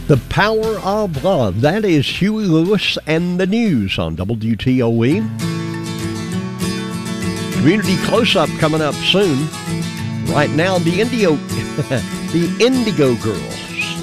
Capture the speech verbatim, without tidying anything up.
The Power of Love. That is Huey Lewis and the News on W T O E. Community Close-Up coming up soon. Right now, the Indigo, the Indigo Girls.